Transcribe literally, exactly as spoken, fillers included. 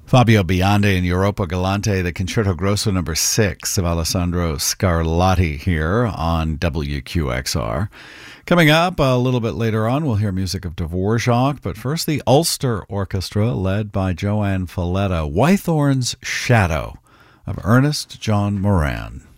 Fabio Biondi and Europa Galante, the Concerto Grosso number six of Alessandro Scarlatti here on W Q X R. Coming up a little bit later on, we'll hear music of Dvorak, but first the Ulster Orchestra, led by Joanne Falletta, Wythorn's Shadow of Ernest John Moran.